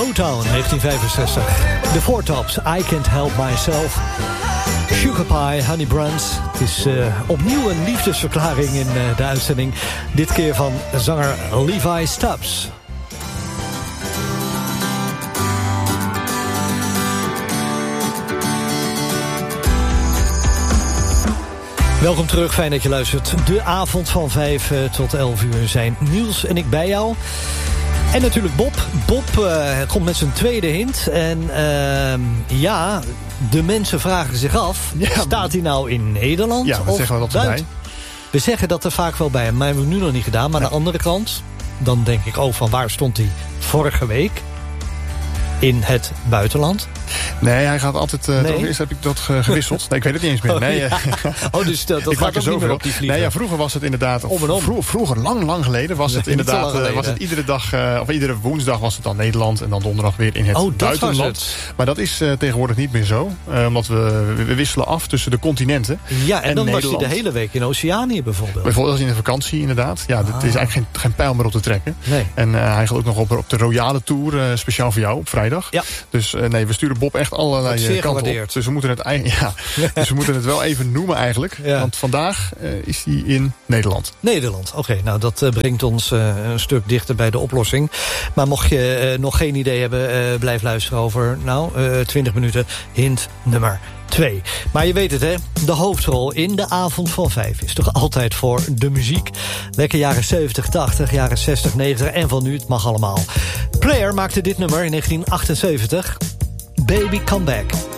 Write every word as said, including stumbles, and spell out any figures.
Motown, negentien vijfenzestig. The Four Tops, I Can't Help Myself. Sugar Pie, Honey Buns. Het is uh, opnieuw een liefdesverklaring in uh, de uitzending. Dit keer van zanger Levi Stubbs. Welkom terug, fijn dat je luistert. De avond van vijf uh, tot elf uur zijn Niels en ik bij jou. En natuurlijk Bob. Bob uh, komt met zijn tweede hint. En uh, ja, de mensen vragen zich af... Ja. Staat hij nou in Nederland ja, of zeggen we dat erbij. We zeggen dat er vaak wel bij. Maar hebben we nu nog niet gedaan. Maar ja. Aan de andere kant, dan denk ik ook van waar stond hij vorige week? In het buitenland? Nee, hij gaat altijd... Uh, nee. Toch eerst heb ik dat uh, gewisseld. Nee, ik weet het niet eens meer. Nee, oh, ja. oh dus dat, dat gaat ook niet meer op die vlieger. Nee, ja, vroeger was het inderdaad... Om en om. Vroeger, vroeger lang, lang geleden was het nee, inderdaad... Uh, was het iedere dag, uh, of iedere woensdag was het dan Nederland... en dan donderdag weer in het oh, buitenland. Het. Maar dat is uh, tegenwoordig niet meer zo. Uh, omdat we, we wisselen af tussen de continenten. Ja, en, en dan Nederland. was hij de hele week in Oceanië bijvoorbeeld. Bijvoorbeeld als in de vakantie inderdaad. Ja, dat ah. is eigenlijk geen, geen pijl meer op te trekken. Nee. En uh, hij gaat ook nog op, op de Royale Tour, uh, speciaal voor jou, op vrijdag. Ja. Dus uh, nee, we sturen Bob echt allerlei uh, kanten op. Dus we moeten het, ja, dus we moeten het wel even noemen eigenlijk. Ja. Want vandaag uh, is hij in Nederland. Nederland, oké. Okay, nou, dat uh, brengt ons uh, een stuk dichter bij de oplossing. Maar mocht je uh, nog geen idee hebben, uh, blijf luisteren over nou, uh, twintig minuten. Hint nummer twee. Maar je weet het, hè? De hoofdrol in de avond van vijf is toch altijd voor de muziek. Lekker jaren zeventig, tachtig, jaren zestig, negentig en van nu, het mag allemaal. Player maakte dit nummer in negentien achtenzeventig. Baby Come Back.